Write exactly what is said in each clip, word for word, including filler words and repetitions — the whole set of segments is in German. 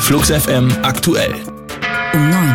Flux F M aktuell. Um neun.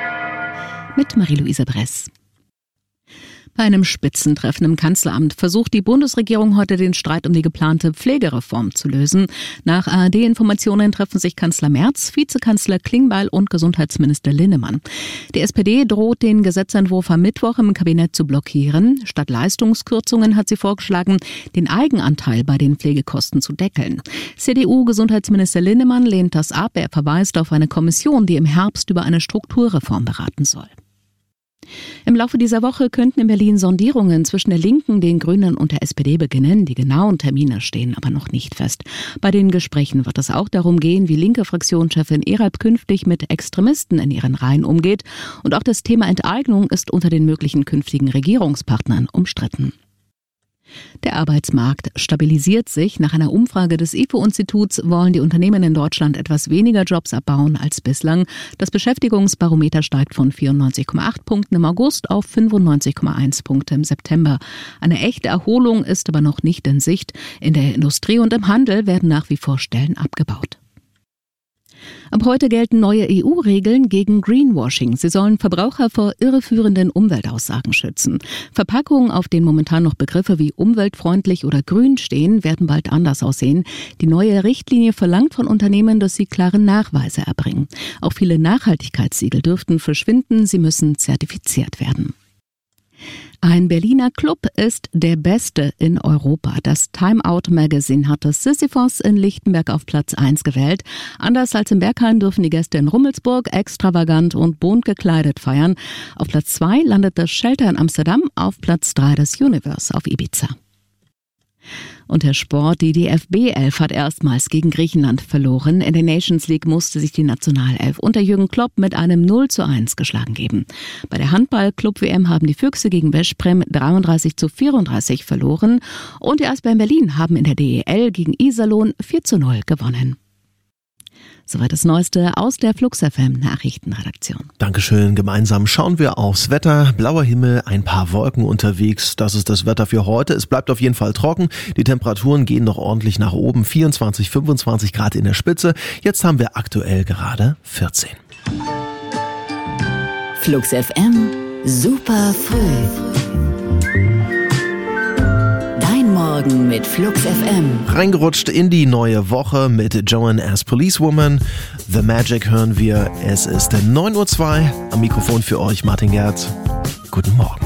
Mit Marie-Louise Bress. Bei einem Spitzentreffen im Kanzleramt versucht die Bundesregierung heute den Streit um die geplante Pflegereform zu lösen. Nach A R D-Informationen treffen sich Kanzler Merz, Vizekanzler Klingbeil und Gesundheitsminister Linnemann. Die S P D droht, den Gesetzentwurf am Mittwoch im Kabinett zu blockieren. Statt Leistungskürzungen hat sie vorgeschlagen, den Eigenanteil bei den Pflegekosten zu deckeln. C D U-Gesundheitsminister Linnemann lehnt das ab. Er verweist auf eine Kommission, die im Herbst über eine Strukturreform beraten soll. Im Laufe dieser Woche könnten in Berlin Sondierungen zwischen der Linken, den Grünen und der S P D beginnen. Die genauen Termine stehen aber noch nicht fest. Bei den Gesprächen wird es auch darum gehen, wie linke Fraktionschefin Erhard künftig mit Extremisten in ihren Reihen umgeht. Und auch das Thema Enteignung ist unter den möglichen künftigen Regierungspartnern umstritten. Der Arbeitsmarkt stabilisiert sich. Nach einer Umfrage des I F O-Instituts wollen die Unternehmen in Deutschland etwas weniger Jobs abbauen als bislang. Das Beschäftigungsbarometer steigt von vierundneunzig Komma acht Punkten im August auf fünfundneunzig Komma eins Punkte im September. Eine echte Erholung ist aber noch nicht in Sicht. In der Industrie und im Handel werden nach wie vor Stellen abgebaut. Ab heute gelten neue E U-Regeln gegen Greenwashing. Sie sollen Verbraucher vor irreführenden Umweltaussagen schützen. Verpackungen, auf denen momentan noch Begriffe wie umweltfreundlich oder grün stehen, werden bald anders aussehen. Die neue Richtlinie verlangt von Unternehmen, dass sie klare Nachweise erbringen. Auch viele Nachhaltigkeitssiegel dürften verschwinden. Sie müssen zertifiziert werden. Ein Berliner Club ist der beste in Europa. Das Time Out Magazine hat das Sisyphos in Lichtenberg auf Platz eins gewählt. Anders als im Berghain dürfen die Gäste in Rummelsburg extravagant und bunt gekleidet feiern. Auf Platz zwei landet das Shelter in Amsterdam, auf Platz drei das Universe auf Ibiza. Und der Sport, die D F B elf hat erstmals gegen Griechenland verloren. In der Nations League musste sich die Nationalelf unter Jürgen Klopp mit einem null zu eins geschlagen geben. Bei der Handball-Club-W M haben die Füchse gegen Veszprem dreiunddreißig zu vierunddreißig verloren. Und die Eisbären Berlin haben in der D E L gegen Iserlohn vier zu null gewonnen. Soweit das Neueste aus der Flux F M Nachrichtenredaktion. Dankeschön. Gemeinsam schauen wir aufs Wetter. Blauer Himmel, ein paar Wolken unterwegs. Das ist das Wetter für heute. Es bleibt auf jeden Fall trocken. Die Temperaturen gehen noch ordentlich nach oben. vierundzwanzig, fünfundzwanzig Grad in der Spitze. Jetzt haben wir aktuell gerade vierzehn. Flux F M, super früh. Morgen mit Flux F M. Reingerutscht in die neue Woche mit Joan as Policewoman. The Magic hören wir. Es ist neun Uhr zwei. Am Mikrofon für euch Martin Gerz. Guten Morgen.